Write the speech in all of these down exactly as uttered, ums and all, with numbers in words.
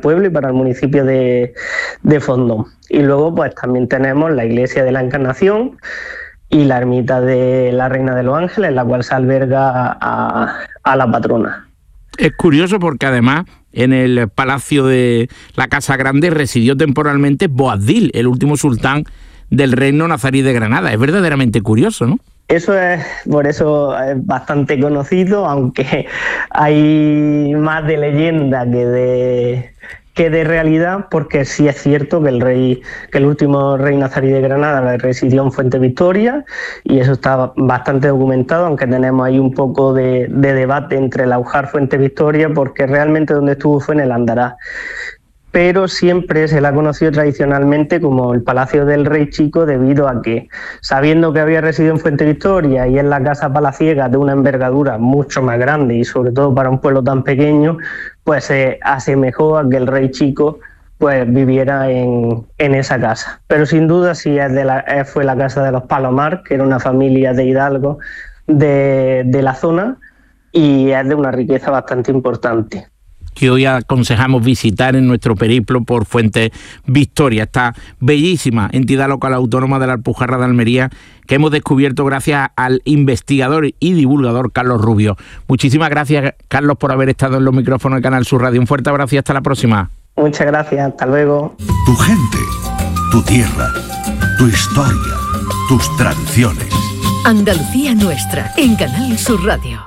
pueblo y para el municipio de, de Fondón. Y luego pues también tenemos la iglesia de la Encarnación y la ermita de la Reina de los Ángeles, la cual se alberga a, a la patrona. Es curioso porque además en el palacio de la Casa Grande residió temporalmente Boabdil, el último sultán del reino nazarí de Granada. Es verdaderamente curioso, ¿no? Eso es, por eso es bastante conocido, aunque hay más de leyenda que de, que de realidad, porque sí es cierto que el rey, que el último rey nazarí de Granada residió en Fuente Victoria, y eso está bastante documentado, aunque tenemos ahí un poco de, de debate entre el Aujar Fuente Victoria, porque realmente donde estuvo fue en el Andará. Pero siempre se la ha conocido tradicionalmente como el Palacio del Rey Chico, debido a que, sabiendo que había residido en Fuente Victoria y en la casa palaciega de una envergadura mucho más grande y sobre todo para un pueblo tan pequeño, pues se asemejó a que el Rey Chico pues viviera en, en esa casa. Pero sin duda sí es de la, fue la casa de los Palomar, que era una familia de hidalgos de, de la zona, y es de una riqueza bastante importante, que hoy aconsejamos visitar en nuestro periplo por Fuente Victoria, esta bellísima entidad local autónoma de la Alpujarra de Almería que hemos descubierto gracias al investigador y divulgador Carlos Rubio. Muchísimas gracias, Carlos, por haber estado en los micrófonos de Canal Sur Radio. Un fuerte abrazo y hasta la próxima. Muchas gracias, hasta luego. Tu gente, tu tierra, tu historia, tus tradiciones. Andalucía Nuestra, en Canal Sur Radio.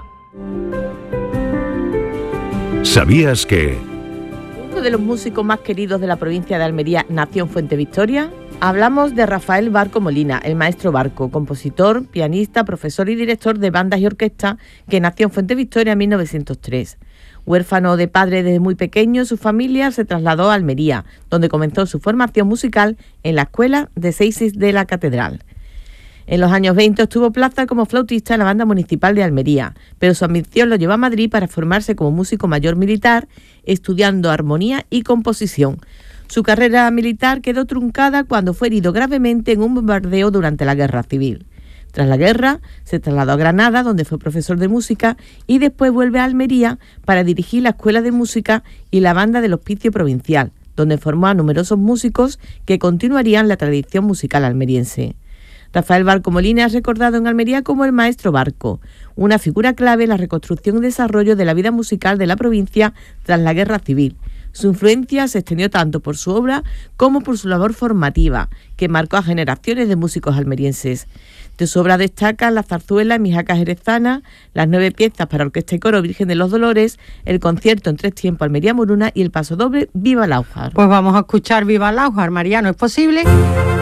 ¿Sabías que uno de los músicos más queridos de la provincia de Almería nació en Fuente Victoria? Hablamos de Rafael Barco Molina, el maestro Barco, compositor, pianista, profesor y director de bandas y orquestas, que nació en Fuente Victoria en mil novecientos tres. Huérfano de padre desde muy pequeño, su familia se trasladó a Almería, donde comenzó su formación musical en la Escuela de Seises de la Catedral. En los años veinte obtuvo plaza como flautista en la Banda Municipal de Almería, pero su ambición lo llevó a Madrid para formarse como músico mayor militar, estudiando armonía y composición. Su carrera militar quedó truncada cuando fue herido gravemente en un bombardeo durante la Guerra Civil. Tras la guerra, se trasladó a Granada, donde fue profesor de música, y después vuelve a Almería para dirigir la Escuela de Música y la Banda del Hospicio Provincial, donde formó a numerosos músicos que continuarían la tradición musical almeriense. Rafael Barco Molina es recordado en Almería como el maestro Barco, una figura clave en la reconstrucción y desarrollo de la vida musical de la provincia tras la Guerra Civil. Su influencia se extendió tanto por su obra como por su labor formativa, que marcó a generaciones de músicos almerienses. De su obra destacan la zarzuela Mijaca Jerezana, las nueve piezas para orquesta y coro Virgen de los Dolores, el concierto en tres tiempos Almería Moruna y el pasodoble Viva el Aujar. Pues vamos a escuchar Viva el Aujar, Mariano, ¿es posible?